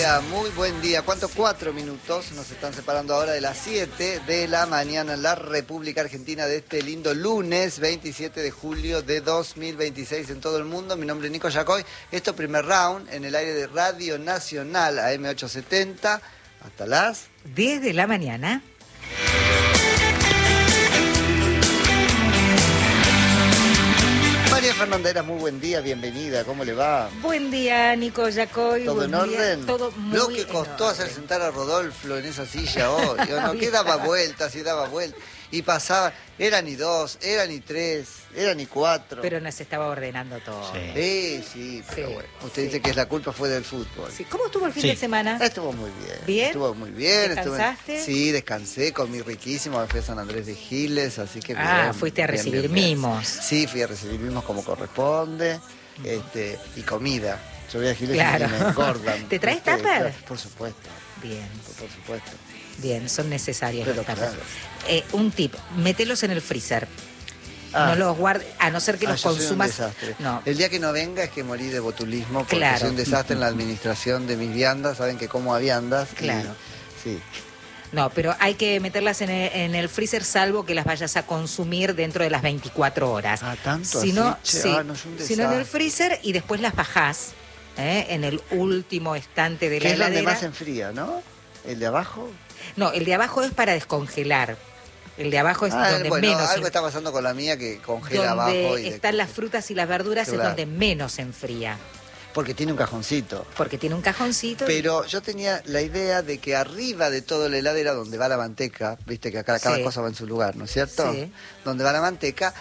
muy buen día. ¿Cuántos? 4 minutos nos están separando ahora de las 7 de la mañana en la República Argentina de este lindo lunes 27 de julio de 2026 en todo el mundo. Mi nombre es Nico Yacoy. Esto primer round en el aire de Radio Nacional AM870 hasta las 10 de la mañana. María Fernanda, muy buen día, bienvenida, ¿cómo le va? Buen día, Nico Yacoy. ¿Todo en orden? Todo muy Lo que costó hacer sentar a Rodolfo en esa silla hoy, ¿no? Que daba vueltas y daba vueltas. Y pasaba, era ni 2, era ni 3, era ni 4. Pero nos estaba ordenando todo. Sí, pero bueno. Usted dice que la culpa fue del fútbol. Sí. ¿Cómo estuvo el fin de semana? Estuvo muy bien. ¿Bien? Estuvo muy bien. ¿Descansaste? Sí, descansé, comí riquísimo, me fui a San Andrés de Giles, así que bien. Fuiste a recibir bien. mimos. Sí, fui a recibir mimos como corresponde, y comida. Yo voy a Giles Claro. y me engordan. ¿Te traes tupper? Por supuesto. Bien. Por supuesto. Bien, son necesarios Pero los tuppers. claro. Un tip, mételos en el freezer. Ah. No los guardes, a no ser que los yo soy consumas. un desastre. No. El día que no venga es que morí de botulismo porque Claro. soy un desastre en la administración de mis viandas. Saben que como a viandas. Claro. Sí. No, pero hay que meterlas en el freezer salvo que las vayas a consumir dentro de las 24 horas. Ah, tanto Si no, así, che, sí. no es un Si no, en el desastre. freezer y después las bajás en el último estante de la Que es donde heladera. más enfría, ¿no? ¿El de abajo? No, el de abajo es para descongelar. El de abajo es donde bueno, menos. algo está pasando con la mía que congela donde abajo. están las frutas y las verduras Claro. es donde menos se enfría. Porque tiene un cajoncito. Porque tiene un cajoncito. Pero yo tenía la idea de que arriba de todo la heladera donde va la manteca, viste que acá cada Sí. cosa va en su lugar, ¿no es cierto? Sí. Donde va la manteca,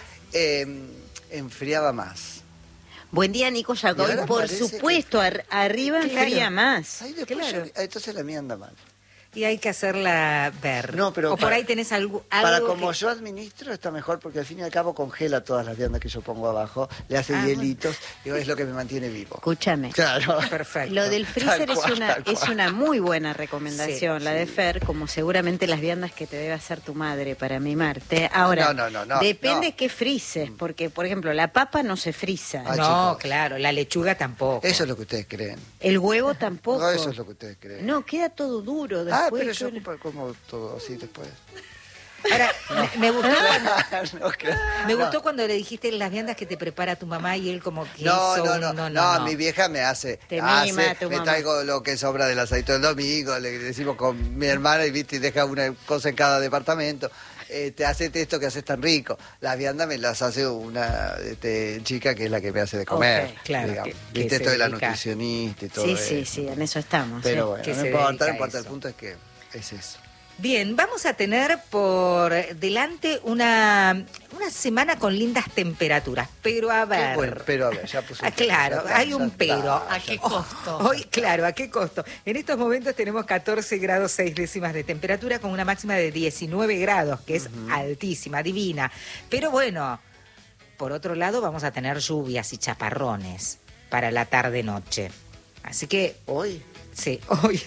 enfriaba más. Buen día, Nico Y Yacoy. ahora Por parece supuesto, arriba Claro. enfría más. Ahí después Claro. entonces la mía anda mal. Y hay que hacerla ver. No, pero o por para- ahí tenés algo Para como que- yo administro está mejor porque al fin y al cabo congela todas las viandas que yo pongo abajo, le hace hielitos y es lo que me mantiene vivo. Escúchame. Claro. Perfecto. Lo del freezer Tal cual, tal es cual. una muy buena recomendación, Sí, la de Fer, como seguramente las viandas que te debe hacer tu madre para mimarte. Ahora, No, depende no. qué frises, porque, por ejemplo, la papa no se frisa, Ah, No, chicos. claro, la lechuga tampoco. Eso es lo que ustedes creen. el huevo tampoco. No, eso es lo que ustedes creen. No, queda todo duro después. pero yo como todo así después. Ahora, me gustó, No, claro. me gustó cuando le dijiste las viandas que te prepara tu mamá y él como que No, hizo no, mi vieja me hace, Te mima tu me mamá. traigo lo que sobra del aceite del domingo, le decimos con mi hermana y viste y deja una cosa en cada departamento. Te hace esto que haces tan rico. Las viandas me las hace una chica que es la que me hace de comer. Ok, claro, digamos. que Viste se esto de la dedica. nutricionista y todo Sí, eso. sí, en eso estamos. Pero ¿eh? bueno, que no se importa, dedica no a importa. El eso. punto es que es eso. Bien, vamos a tener por delante una semana con lindas temperaturas, pero a Qué ver. bueno, pero a ver, ya puso un Claro, pero, ya está, hay un ya pero. está, ¿A qué costo? Hoy, claro, ¿a qué costo? En estos momentos tenemos 14 grados 6 décimas de temperatura con una máxima de 19 grados, que es altísima, divina. Pero bueno, por otro lado vamos a tener lluvias y chaparrones para la tarde-noche. Así que Hoy. sí, hoy.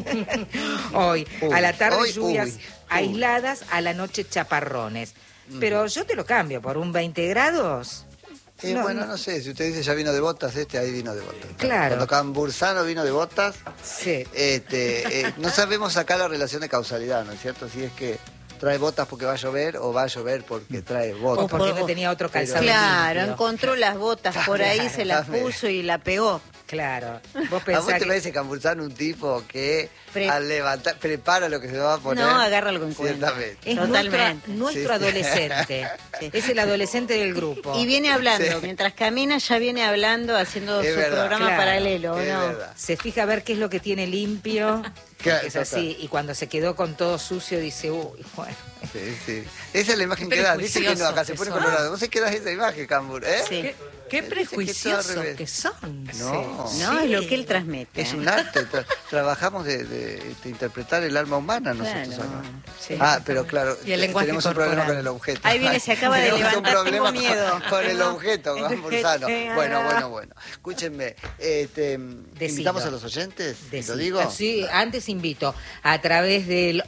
Hoy. Uy, A la tarde hoy, lluvias uy. aisladas, a la noche chaparrones. Pero yo te lo cambio por un 20 grados. No, Bueno, no. no sé, si usted dice ya vino de botas, ahí vino de botas. Claro. Cuando Cambursano vino de botas, Sí. no sabemos sacar la relación de causalidad, ¿no es cierto? Si es que trae botas porque va a llover o va a llover porque trae botas. O porque no tenía otro calzado Claro, limpio. encontró las botas por ahí, Claro, se las dame. puso y la pegó. Claro. Vos ¿A vos pensás te que... parece Cambursano un tipo que Pre- al levantar, prepara lo que se va a poner? No, agarra algo en cuenta. Ciertamente. Es Totalmente. nuestro Sí. adolescente. Sí. Es el adolescente del grupo. Y viene hablando, Sí. mientras camina ya viene hablando, haciendo Es su verdad. programa Claro, paralelo, es ¿no? verdad. Se fija a ver qué es lo que tiene limpio. Claro, Es así. Y cuando se quedó con todo sucio, dice, uy, bueno. Sí, sí. Esa es la imagen Qué que da. Dice que no, acá se prejuiciosos pone que son. colorado. ¿Vos se quedás esa imagen, Cambur? ¿Eh? Sí. Qué Dice que todo al prejuiciosos revés. que son. No. No, es lo que él transmite. Es un arte. Trabajamos de interpretar el alma humana nosotros Claro, acá. sí. Pero claro, Y el lenguaje tenemos un problema corporal. con el objeto. Ahí viene, se acaba de Tenemos levantar, un problema tengo miedo. con el objeto, Cambursano. Bueno. Escúchenme, invitamos a los oyentes, Decido. ¿lo digo? Sí, antes invito a través del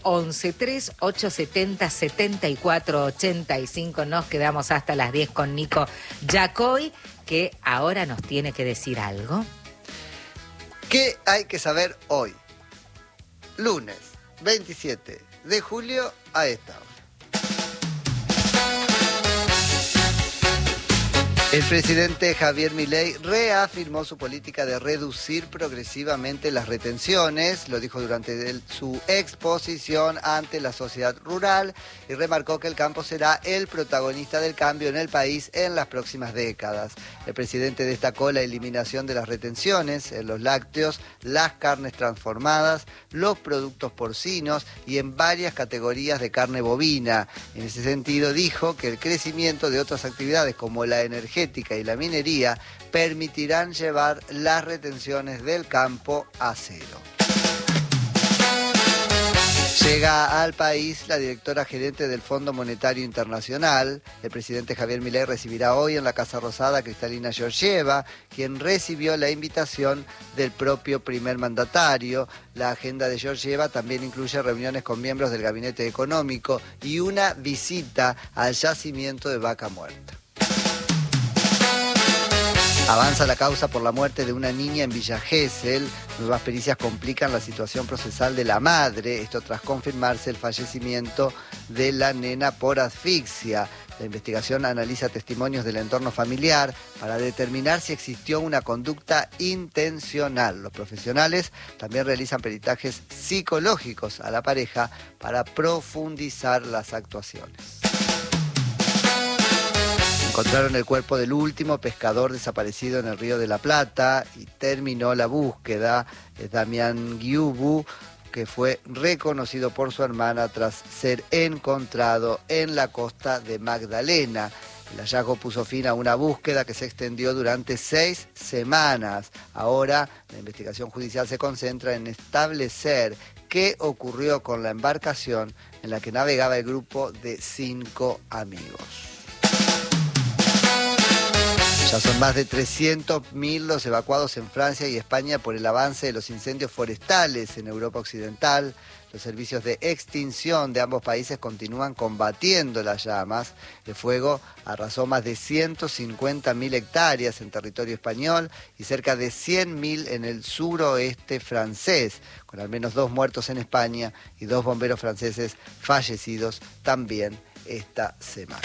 1138707485. Nos quedamos hasta las 10 con Nico Yacoy, que ahora nos tiene que decir algo. ¿Qué hay que saber hoy? lunes 27 de julio a esta hora. El presidente Javier Milei reafirmó su política de reducir progresivamente las retenciones, lo dijo durante su exposición ante la sociedad rural y remarcó que el campo será el protagonista del cambio en el país en las próximas décadas. El presidente destacó la eliminación de las retenciones en los lácteos, las carnes transformadas, los productos porcinos y en varias categorías de carne bovina. En ese sentido dijo que el crecimiento de otras actividades como la energética y la minería permitirán llevar las retenciones del campo a cero. Llega al país la directora gerente del Fondo Monetario Internacional. El presidente Javier Milei recibirá hoy en la Casa Rosada a Kristalina Georgieva, quien recibió la invitación del propio primer mandatario. La agenda de Georgieva también incluye reuniones con miembros del gabinete económico y una visita al yacimiento de Vaca Muerta. Avanza la causa por la muerte de una niña en Villa Gesell. Nuevas pericias complican la situación procesal de la madre, esto tras confirmarse el fallecimiento de la nena por asfixia. La investigación analiza testimonios del entorno familiar para determinar si existió una conducta intencional. Los profesionales también realizan peritajes psicológicos a la pareja para profundizar las actuaciones. Encontraron el cuerpo del último pescador desaparecido en el Río de la Plata y terminó la búsqueda. Es Damián Guiubu, que fue reconocido por su hermana tras ser encontrado en la costa de Magdalena. El hallazgo puso fin a una búsqueda que se extendió durante 6 semanas. Ahora la investigación judicial se concentra en establecer qué ocurrió con la embarcación en la que navegaba el grupo de 5 amigos. Ya son más de 300.000 los evacuados en Francia y España por el avance de los incendios forestales en Europa Occidental. Los servicios de extinción de ambos países continúan combatiendo las llamas. El fuego arrasó más de 150.000 hectáreas en territorio español y cerca de 100.000 en el suroeste francés, con al menos 2 muertos en España y 2 bomberos franceses fallecidos también esta semana.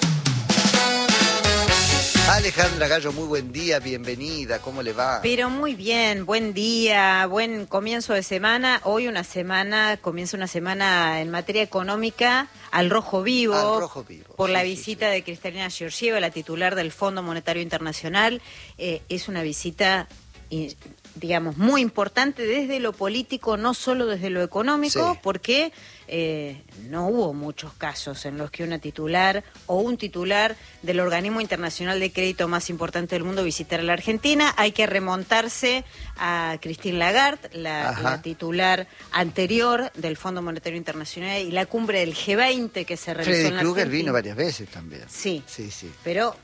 Alejandra Gallo, muy buen día, bienvenida, ¿cómo le va? Pero muy bien, buen día, buen comienzo de semana. Hoy comienza una semana en materia económica al rojo vivo, por la visita de Kristalina Georgieva, la titular del Fondo Monetario Internacional. Es una visita, digamos, muy importante desde lo político, no solo desde lo económico, porque no hubo muchos casos en los que una titular o un titular del organismo internacional de crédito más importante del mundo visitara la Argentina. Hay que remontarse a Christine Lagarde, la titular anterior del Fondo Monetario Internacional y la cumbre del G20 que se realizó Freddy en la Krueger Argentina. vino varias veces también. Sí. Pero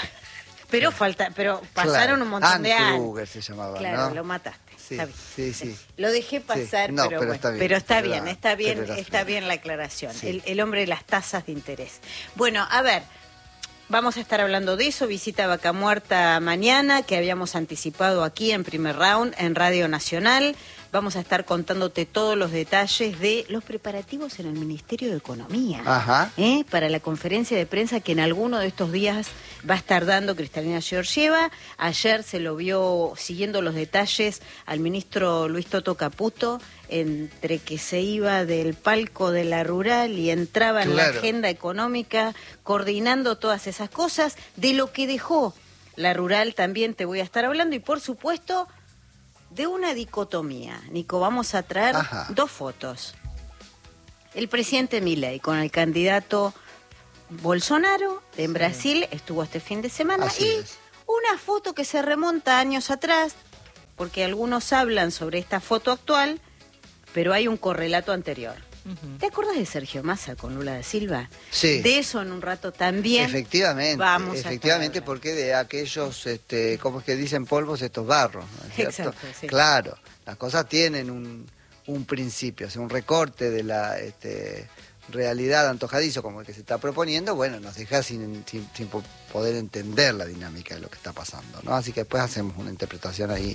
pasaron un montón de años. Kruger se llamaba, claro, ¿no? lo mataste. Sí, está bien. sí. Lo dejé pasar, Sí. No, pero bueno. está bien. Pero está Pero bien la aclaración. Sí. El hombre de las tasas de interés. Bueno, a ver, vamos a estar hablando de eso. Visita Vaca Muerta mañana, que habíamos anticipado aquí en Primer Round, en Radio Nacional. Vamos a estar contándote todos los detalles de los preparativos en el Ministerio de Economía. Para la conferencia de prensa que en alguno de estos días va a estar dando Kristalina Georgieva. Ayer se lo vio siguiendo los detalles al ministro Luis Toto Caputo, entre que se iba del palco de la rural y entraba en la agenda económica, coordinando todas esas cosas. De lo que dejó la rural también te voy a estar hablando y, por supuesto, de una dicotomía. Nico, vamos a traer 2 fotos. El presidente Milei con el candidato Bolsonaro en Brasil, estuvo este fin de semana, una foto que se remonta años atrás, porque algunos hablan sobre esta foto actual, pero hay un correlato anterior. ¿Te acuerdas de Sergio Massa con Lula da Silva? Sí. De eso en un rato también. Efectivamente, porque de aquellos, ¿cómo es que dicen polvos estos barros? ¿No es cierto? Exacto, sí. Claro, las cosas tienen un principio, un recorte de la realidad antojadizo como el que se está proponiendo, bueno, nos deja sin poder entender la dinámica de lo que está pasando, ¿no? Así que después hacemos una interpretación ahí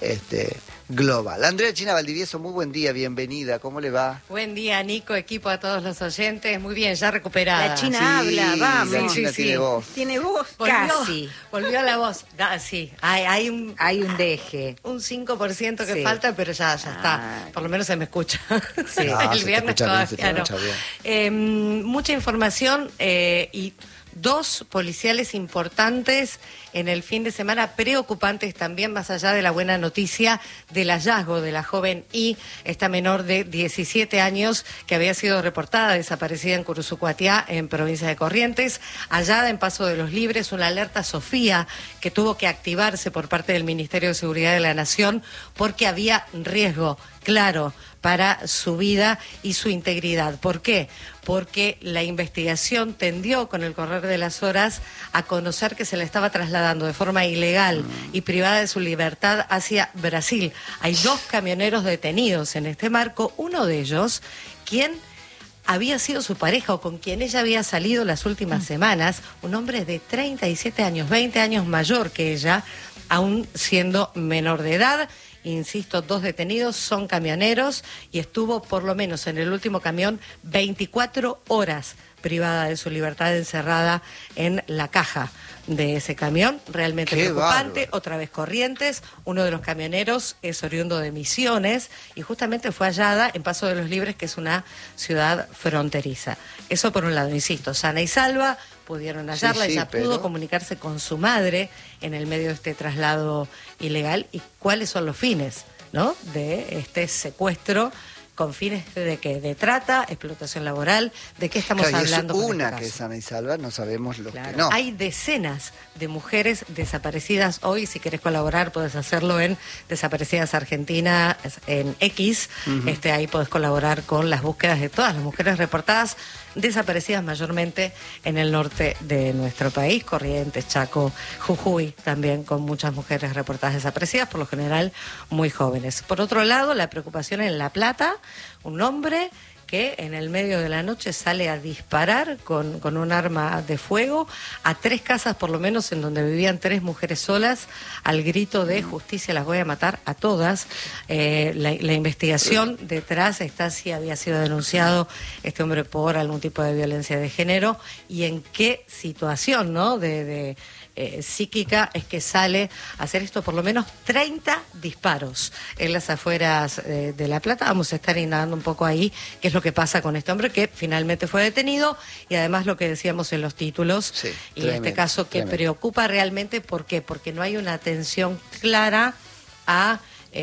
global. Andrea China Valdivieso, muy buen día, bienvenida, ¿cómo le va? Buen día, Nico, equipo, a todos los oyentes. Muy bien, ya recuperada. La China Sí, habla, vamos. la China tiene voz. Tiene voz. Casi. Volvió la voz. Sí, hay un deje. un 5% que Sí. falta, pero ya está. Por lo menos se me escucha. Sí. No, El se te viernes escucha bien, se te todavía escucha no. Mucha información y 2 policiales importantes en el fin de semana, preocupantes también, más allá de la buena noticia del hallazgo de la joven I, esta menor de 17 años que había sido reportada desaparecida en Curuzucuatiá, en provincia de Corrientes, hallada en Paso de los Libres, una alerta Sofía que tuvo que activarse por parte del Ministerio de Seguridad de la Nación porque había riesgo claro para su vida y su integridad. ¿Por qué? Porque la investigación tendió con el correr de las horas a conocer que se le estaba trasladando de forma ilegal y privada de su libertad hacia Brasil. Hay 2 camioneros detenidos en este marco, uno de ellos, quien había sido su pareja o con quien ella había salido las últimas semanas, un hombre de 37 años, 20 años mayor que ella, aún siendo menor de edad. Insisto, 2 detenidos, son camioneros y estuvo por lo menos en el último camión 24 horas privada de su libertad, encerrada en la caja de ese camión. Realmente Qué preocupante. bárbaro. Otra vez Corrientes, uno de los camioneros es oriundo de Misiones y justamente fue hallada en Paso de los Libres, que es una ciudad fronteriza. Eso por un lado, insisto, sana y salva. Pudieron hallarla, Sí, ella pero pudo comunicarse con su madre en el medio de este traslado ilegal. ¿Y cuáles son los fines, no, de este secuestro? ¿Con fines de qué? ¿De trata, explotación laboral? ¿De qué estamos Claro, y es hablando? con una este que es caso? sana y salva, no sabemos lo Claro. que no. Hay decenas de mujeres desaparecidas hoy. Si querés colaborar, puedes hacerlo en Desaparecidas Argentina, en X. Ahí podés colaborar con las búsquedas de todas las mujeres reportadas desaparecidas, mayormente en el norte de nuestro país, Corrientes, Chaco, Jujuy, también con muchas mujeres reportadas desaparecidas, por lo general muy jóvenes. Por otro lado, la preocupación en La Plata, un hombre que en el medio de la noche sale a disparar con un arma de fuego a 3 casas por lo menos en donde vivían 3 mujeres solas, al grito de justicia, las voy a matar a todas. La investigación detrás está si había sido denunciado este hombre por algún tipo de violencia de género y en qué situación, ¿no?, psíquica es que sale a hacer esto. Por lo menos 30 disparos en las afueras de La Plata. Vamos a estar indagando un poco ahí qué es lo que pasa con este hombre que finalmente fue detenido y además lo que decíamos en los títulos, Sí, y tremendo, este caso que tremendo. preocupa realmente. ¿Por qué? Porque no hay una atención clara a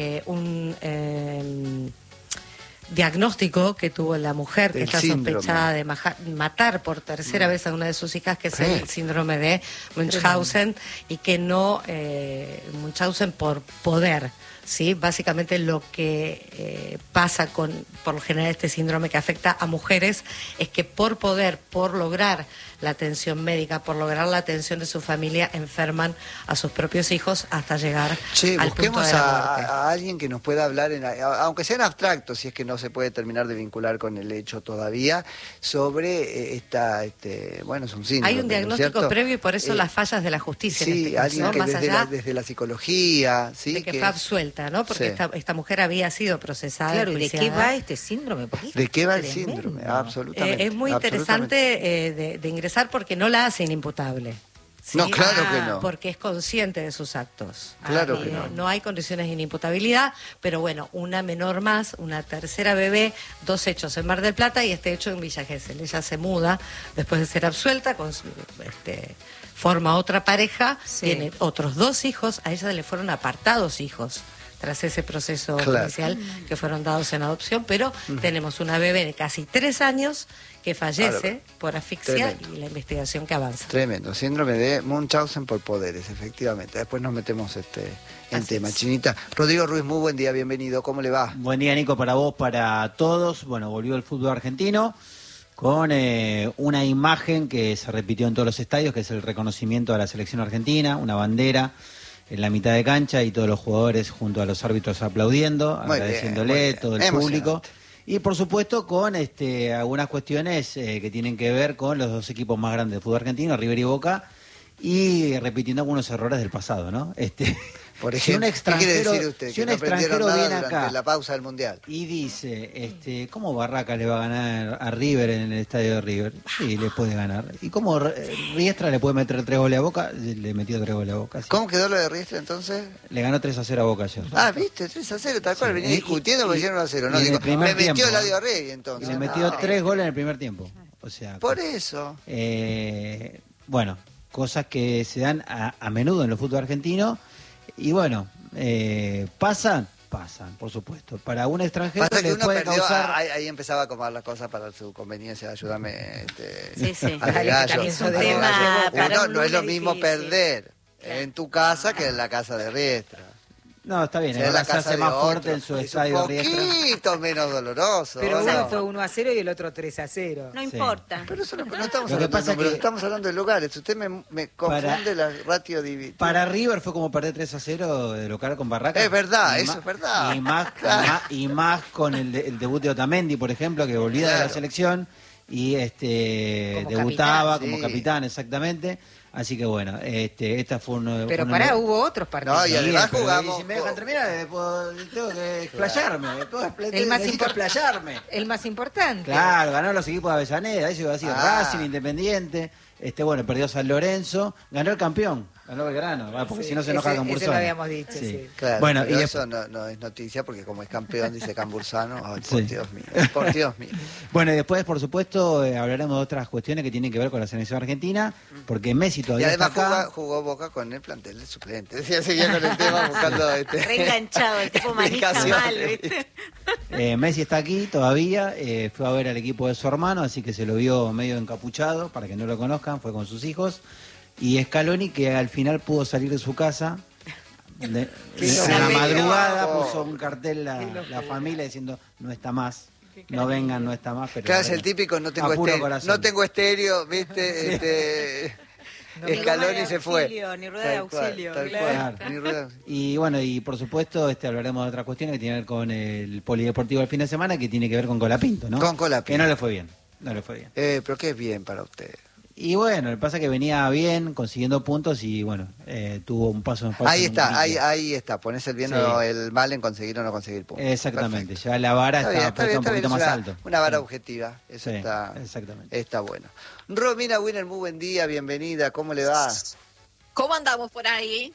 un diagnóstico que tuvo la mujer que Del está síndrome. sospechada de matar por tercera vez a una de sus hijas, que es Sí. el síndrome de Munchausen, y que no Munchausen por poder, ¿sí? Básicamente lo que pasa por lo general este síndrome que afecta a mujeres es que por poder, por lograr la atención médica, por lograr la atención de su familia, enferman a sus propios hijos hasta llegar Che, al punto busquemos de la muerte. a alguien que nos pueda hablar, aunque sea en abstracto, si es que no se puede terminar de vincular con el hecho todavía, sobre bueno, es un síndrome. Hay un ¿no es diagnóstico cierto? previo y por eso las fallas de la justicia. en Sí, este caso, alguien ¿no? que Más desde allá desde la psicología, ¿sí? de que fue absuelta, ¿no? Porque Sí. esta mujer había sido procesada. Claro, ¿y de qué enjuiciada. va este síndrome? Porque es ¿De qué va el tremendo. síndrome? Absolutamente. Es muy absolutamente. interesante de ingresar porque no la hacen imputable. ¿sí? No, claro que no. Porque es consciente de sus actos. Claro que no. No hay condiciones de inimputabilidad, pero bueno, una menor más, una tercera bebé, 2 hechos en Mar del Plata y este hecho en Villa Gesell. Ella se muda después de ser absuelta, forma otra pareja, Sí. tiene otros 2 hijos, a ella le fueron apartados hijos tras ese proceso Claro. judicial que fueron dados en adopción, pero tenemos una bebé de casi 3 años que fallece por asfixia Tremendo. y la investigación que avanza. Tremendo, síndrome de Munchausen por poderes, efectivamente. Después nos metemos en Así tema. es. Chinita. Rodrigo Ruiz, muy buen día, bienvenido. ¿Cómo le va? Buen día, Nico, para vos, para todos. Bueno, volvió el fútbol argentino con una imagen que se repitió en todos los estadios, que es el reconocimiento a la selección argentina, una bandera en la mitad de cancha y todos los jugadores junto a los árbitros aplaudiendo, Muy bien, agradeciéndole, muy bien. todo el Emocionante. público. Y por supuesto con algunas cuestiones que tienen que ver con los 2 equipos más grandes del fútbol argentino, River y Boca, y repitiendo algunos errores del pasado, ¿no? Por Si un ejemplo, ¿qué quiere extranjero- decir usted? si Que un no aprendieron extranjero nada viene durante acá la pausa del Mundial. y dice, ¿cómo Barraca le va a ganar a River en el estadio de River? Sí, le puede ganar. ¿Y cómo Riestra le puede meter 3 goles a Boca? Le metió 3 goles a Boca. Sí. ¿Cómo quedó lo de Riestra entonces? Le ganó 3-0 a Boca ayer. Ah, viste, 3-0, tal cual. Sí. Venía discutiendo porque hicieron 1-0. No, y en digo, el primer me metió tiempo, Eladio ¿eh? Arregui Y entonces. le metió No. 3 goles en el primer tiempo. O sea, Por eso. bueno, cosas que se dan a menudo en el fútbol argentino. Y bueno, pasan, por supuesto. Para un extranjero Pasa que le uno puede perdió, causar... ahí empezaba a acomodar las cosas para su conveniencia. Ayúdame. Sí. Ale Dale, Gallo. que también Es un Ale tema Gallo. para Uno un no es lo lunes mismo difícil. perder en tu casa que en la casa de Riestra. No, está bien, Si es ahora la se casa hace de más otro, fuerte en su es estadio un Riestra. poquito menos doloroso. Pero ¿o uno no? fue 1-0 y el otro 3-0. No Sí. importa. Pero eso no estamos Lo que hablando pasa de números, que- estamos hablando de lugares. Usted me confunde la ratio dividida. Para River fue como perder 3-0 de local con Barraca. Es verdad, Y eso ma- es verdad. Y más con el debut de Otamendi, por ejemplo, que volvía de la Claro. selección y Como debutaba capitán, como sí. capitán, exactamente. Así que bueno, esta fue un... Pero fue pará, un- hubo otros partidos. No, y además pero jugamos- Si me dejan terminar, tengo que explayarme. Necesito explayarme. El más importante. Claro, ganó los equipos de Avellaneda, eso iba a decir, Ah. Racing, Independiente, perdió San Lorenzo, ganó el campeón, ganó Belgrano, porque Sí, si no se enoja ese Cambursano. lo habíamos dicho, sí. Claro, Bueno, pero y eso no es noticia porque como es campeón, dice Cambursano, ay, Sí. por Dios mío, por Dios mío. Bueno, y después, por supuesto, hablaremos de otras cuestiones que tienen que ver con la selección argentina, porque Messi Y todavía está además acá. jugó Boca con el plantel de suplente. Decía, seguía con el tema buscando Reenganchado, el tipo maneja explicaciones, mal, ¿viste? Messi está aquí todavía, fue a ver al equipo de su hermano, así que se lo vio medio encapuchado, para que no lo conozcan, fue con sus hijos. Y Scaloni, que al final pudo salir de su casa, en la madrugada loco. puso un cartel la familia diciendo, no está más, no vengan, no está más. Pero Claro, es bueno, el típico, no a tengo puro estéreo, corazón. no tengo estéreo, ¿viste? Ni goma Scaloni de se fue. auxilio, ni rueda de Tal cual, auxilio, tal claro. cual, ni rueda de auxilio. Y bueno, y por supuesto hablaremos de otra cuestión que tiene que ver con el polideportivo del fin de semana, que tiene que ver con Colapinto, ¿no? Con Colapinto. Que no le fue bien, no le fue bien. Pero qué es bien para usted. Y bueno, lo que pasa es que venía bien, consiguiendo puntos y bueno, tuvo un paso en falso. Ahí en un está, líquido. ahí está. Pones el bien Sí. o el mal en conseguir o no conseguir puntos. Exactamente, Perfecto. ya la vara Está está, bien, puesta un poquito es más una, alto. una vara objetiva. Eso Sí, está, exactamente. está bueno. Romina Winner, muy buen día, bienvenida. ¿Cómo le va? ¿Cómo andamos por ahí?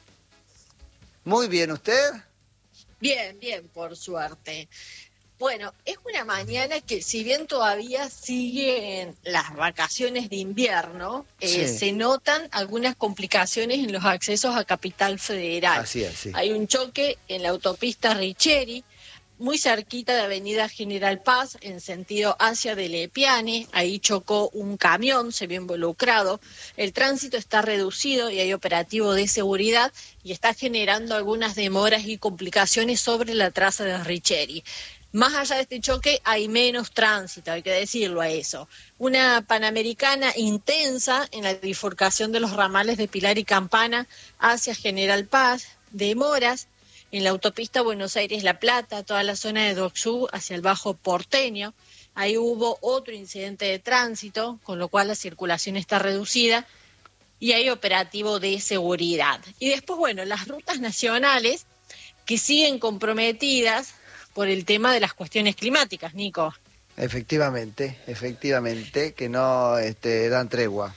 Muy bien, ¿usted? Bien, bien, por suerte. Bueno, es una mañana que si bien todavía siguen las vacaciones de invierno, Sí. se notan algunas complicaciones en los accesos a Capital Federal. Así es, sí. Hay un choque en la autopista Richeri, muy cerquita de Avenida General Paz, en sentido hacia de Lepiane. Ahí chocó un camión, se vio involucrado. El tránsito está reducido y hay operativo de seguridad y está generando algunas demoras y complicaciones sobre la traza de Richeri. Más allá de este choque hay menos tránsito, hay que decirlo a eso. Una Panamericana intensa en la bifurcación de los ramales de Pilar y Campana hacia General Paz, demoras en la autopista Buenos Aires-La Plata, toda la zona de Docsú hacia el Bajo Porteño. Ahí hubo otro incidente de tránsito, con lo cual la circulación está reducida y hay operativo de seguridad. Y después, bueno, las rutas nacionales que siguen comprometidas por el tema de las cuestiones climáticas, Nico. Efectivamente, que no dan tregua.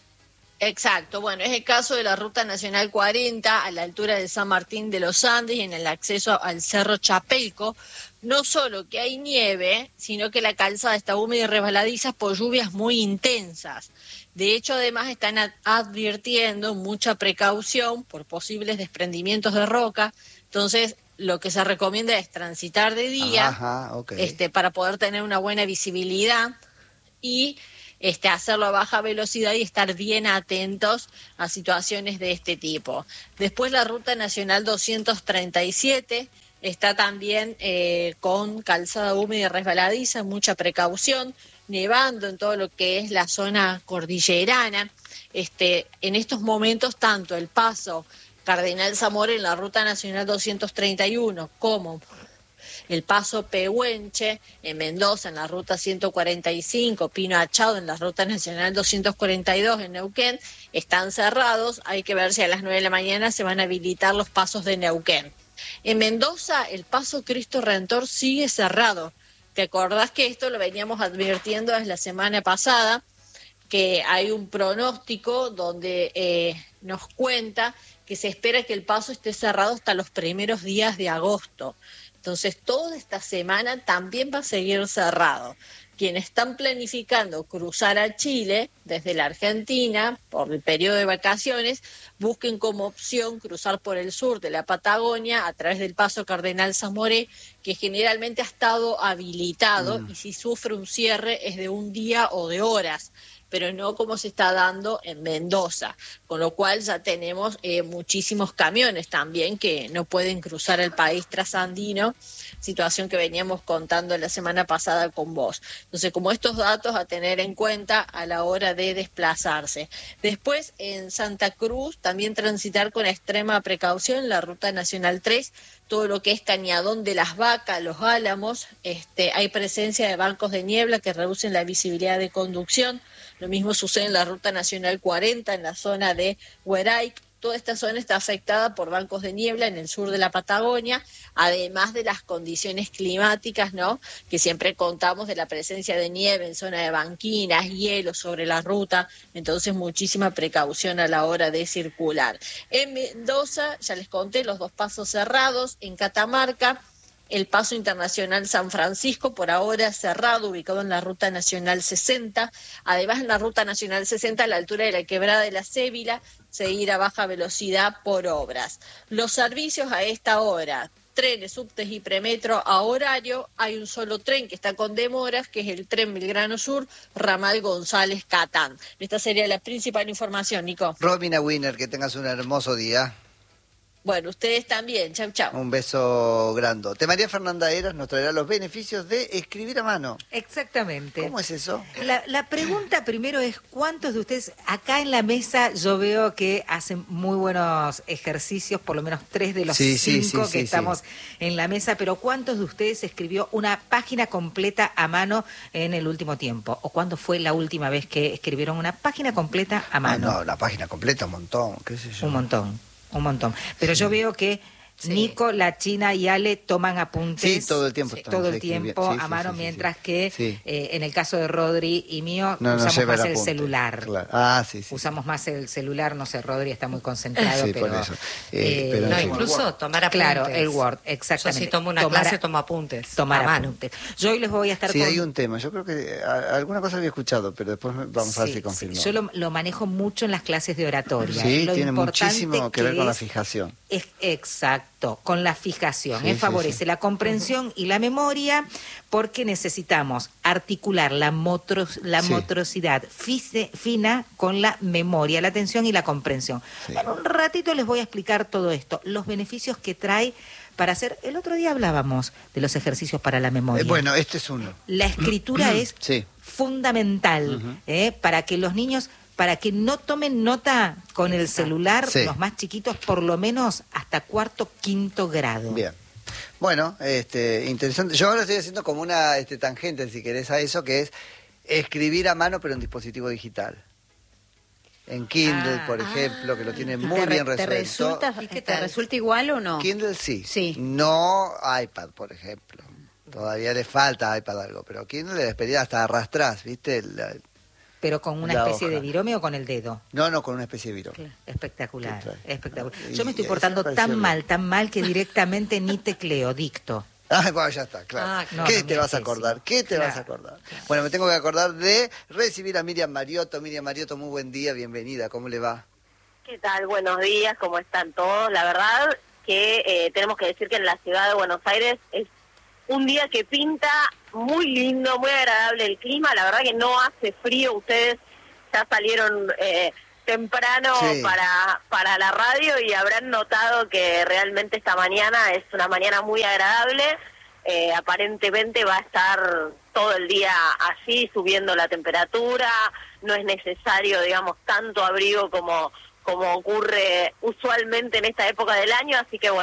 Exacto, bueno, es el caso de la Ruta Nacional 40 a la altura de San Martín de los Andes y en el acceso al Cerro Chapelco. No solo que hay nieve, sino que la calzada está húmeda y resbaladiza por lluvias muy intensas. De hecho, además están advirtiendo mucha precaución por posibles desprendimientos de roca. Entonces, lo que se recomienda es transitar de día. Ajá, ok. Para poder tener una buena visibilidad y hacerlo a baja velocidad y estar bien atentos a situaciones de este tipo. Después la Ruta Nacional 237 está también con calzada húmeda y resbaladiza, mucha precaución, nevando en todo lo que es la zona cordillerana. En estos momentos, tanto el paso Cardenal Zamora en la Ruta Nacional 231 como El paso Pehuenche en Mendoza, en la ruta 145, Pino Achado en la ruta nacional 242 en Neuquén, están cerrados. Hay que ver si a las 9 de la mañana se van a habilitar los pasos de Neuquén. En Mendoza, el paso Cristo Redentor sigue cerrado. ¿Te acordás que esto lo veníamos advirtiendo desde la semana pasada? Que hay un pronóstico donde nos cuenta que se espera que el paso esté cerrado hasta los primeros días de agosto. Entonces, toda esta semana también va a seguir cerrado. Quienes están planificando cruzar a Chile desde la Argentina por el periodo de vacaciones, busquen como opción cruzar por el sur de la Patagonia a través del paso Cardenal Zamoré, que generalmente ha estado habilitado y si sufre un cierre es de un día o de horas, pero no como se está dando en Mendoza, con lo cual ya tenemos muchísimos camiones también que no pueden cruzar el país trasandino, situación que veníamos contando la semana pasada con vos. Entonces, como estos datos a tener en cuenta a la hora de desplazarse. Después, en Santa Cruz, también transitar con extrema precaución la Ruta Nacional 3, todo lo que es Cañadón de las Vacas, Los Álamos, hay presencia de bancos de niebla que reducen la visibilidad de conducción. Lo mismo sucede en la Ruta Nacional 40, en la zona de Hueray. Toda esta zona está afectada por bancos de niebla en el sur de la Patagonia, además de las condiciones climáticas, ¿no? Que siempre contamos de la presencia de nieve en zona de banquinas, hielo sobre la ruta, entonces muchísima precaución a la hora de circular. En Mendoza, ya les conté, los dos pasos cerrados. En Catamarca, el paso internacional San Francisco, por ahora cerrado, ubicado en la Ruta Nacional 60. Además, en la Ruta Nacional 60, a la altura de la Quebrada de la Cébila, seguir a baja velocidad por obras. Los servicios a esta hora: trenes, subtes y premetro a horario. Hay un solo tren que está con demoras, que es el tren Belgrano Sur, ramal González Catán. Esta sería la principal información, Nico. Romina Winner, que tengas un hermoso día. Bueno, ustedes también. Chau, chau. Un beso grandote. María Fernanda Eras nos traerá los beneficios de escribir a mano. Exactamente. ¿Cómo es eso? La pregunta primero es, ¿cuántos de ustedes, acá en la mesa yo veo que hacen muy buenos ejercicios, por lo menos 3 de los 5 que estamos en la mesa, pero ¿cuántos de ustedes escribió una página completa a mano en el último tiempo? ¿O cuándo fue la última vez que escribieron una página completa a mano? No, la página completa, un montón, qué sé yo. Un montón. Pero yo veo que Nico, la China y Ale toman apuntes. Sí, todo el tiempo. Todo el tiempo a mano, mientras que en el caso de Rodri y mío usamos más el celular. Claro. Ah, sí. Usamos más el celular, no sé, Rodri está muy concentrado, pero... por eso. No, incluso tomar apuntes. Claro, el Word, exactamente. Yo si tomo una clase, tomo apuntes. Tomar apuntes. Yo hoy les voy a estar Sí, hay un tema. Yo creo que alguna cosa había escuchado, pero después vamos a ver si confirmo. Yo lo manejo mucho en las clases de oratoria. Sí, lo tiene muchísimo que ver con la fijación. Exacto, con la fijación. Favorece la comprensión y la memoria, porque necesitamos articular la motricidad fina con la memoria, la atención y la comprensión. En un ratito les voy a explicar todo esto, los beneficios que trae para hacer. El otro día hablábamos de los ejercicios para la memoria. Bueno, este es uno. La escritura es fundamental para que los niños... para que no tomen nota con el celular, los más chiquitos, por lo menos hasta 4º, 5º grado. Bien. Bueno, interesante. Yo ahora estoy haciendo como una tangente, si querés, a eso, que es escribir a mano, pero en dispositivo digital. En Kindle, por ejemplo, que lo tiene muy bien resuelto. ¿Te resulta igual o no? Kindle sí. No iPad, por ejemplo. Todavía le falta iPad algo, pero Kindle le despedida hasta arrastrás, ¿viste? ¿Pero con una especie de virome o con el dedo? No, con una especie de virome. Claro. Espectacular. Yo me estoy portando tan mal que directamente ni tecleo, dicto. Bueno, ya está, claro. ¿Qué te vas a acordar? Bueno, me tengo que acordar de recibir a Miriam Mariotto. Miriam Mariotto, muy buen día, bienvenida, ¿cómo le va? ¿Qué tal? Buenos días, ¿cómo están todos? La verdad que tenemos que decir que en la ciudad de Buenos Aires es un día que pinta muy lindo, muy agradable el clima. La verdad que no hace frío. Ustedes ya salieron temprano para la radio y habrán notado que realmente esta mañana es una mañana muy agradable. Aparentemente va a estar todo el día así, subiendo la temperatura. No es necesario, digamos, tanto abrigo como ocurre usualmente en esta época del año. Así que bueno,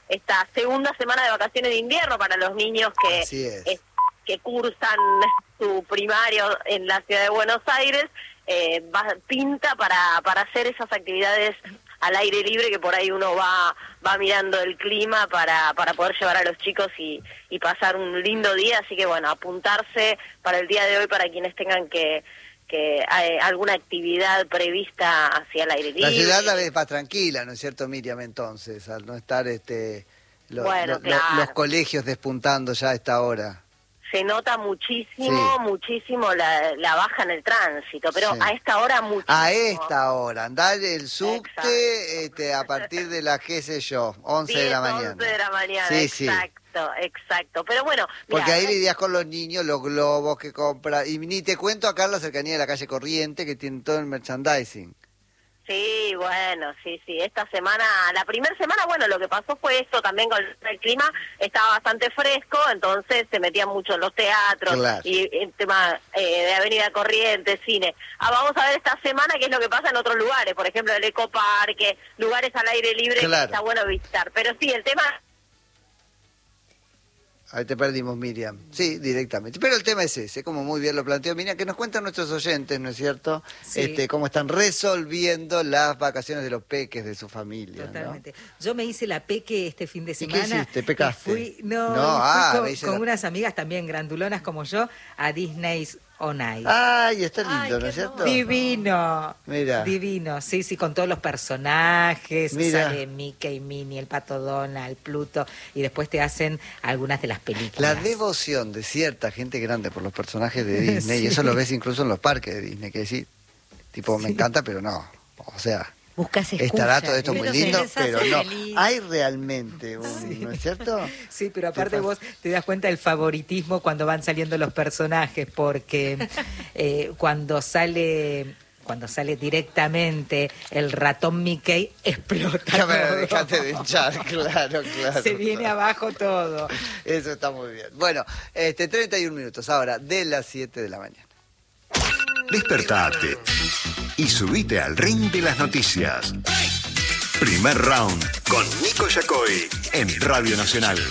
esta segunda semana de vacaciones de invierno para los niños que cursan su primario en la ciudad de Buenos Aires. Pinta para hacer esas actividades al aire libre, que por ahí uno va mirando el clima para poder llevar a los chicos y pasar un lindo día. Así que bueno, apuntarse para el día de hoy para quienes tengan que hay alguna actividad prevista hacia el aire libre. La ciudad la ves más tranquila, ¿no es cierto, Miriam? Entonces, al no estar los colegios despuntando ya a esta hora. Se nota muchísimo la baja en el tránsito, pero a esta hora muchísimo. A esta hora, andar el subte a partir de las, qué sé yo, 11 de la mañana. 11 de la mañana, sí, exacto. Pero bueno, porque mirá, ahí lidias con los niños, los globos que compra, y ni te cuento acá en la cercanía de la calle Corriente, que tiene todo el merchandising. Sí, bueno, sí. Esta semana, la primera semana, bueno, lo que pasó fue esto también con el clima, estaba bastante fresco, entonces se metían mucho en los teatros, claro. Y el tema de Avenida Corrientes, cine. Vamos a ver esta semana qué es lo que pasa en otros lugares, por ejemplo el Ecoparque, lugares al aire libre, claro, que está bueno visitar. Pero sí, el tema... Ahí te perdimos, Miriam. Sí, directamente. Pero el tema es ese, como muy bien lo planteó Miriam, que nos cuentan nuestros oyentes, ¿no es cierto? Sí. Cómo están resolviendo las vacaciones de los peques de su familia. Totalmente. ¿No? Yo me hice la peque este fin de semana. ¿Y qué hiciste? ¿Pecaste? Fui con unas amigas también grandulonas como yo a Disney's On Ice. Ay, está lindo, ¿no es cierto? Divino. Mira. Divino, sí, con todos los personajes. Mira. Sale Mickey, Minnie, el Pato Donald, Pluto, y después te hacen algunas de las películas. La devoción de cierta gente grande por los personajes de Disney, sí. Y eso lo ves incluso en los parques de Disney, que decís, tipo, me encanta, pero no. O sea... Buscas excusas. Estará todo esto muy lindo, pero no. Feliz. Hay realmente ¿no es cierto? Sí, pero aparte vos te das cuenta del favoritismo cuando van saliendo los personajes, porque cuando sale directamente el ratón Mickey, explota ya todo. Dejate de hinchar, claro. Se viene abajo todo. Eso está muy bien. Bueno, 31 minutos ahora, de las 7 de la mañana. Despertate y subite al ring de las noticias. Primer round con Nico Yacoy en Radio Nacional.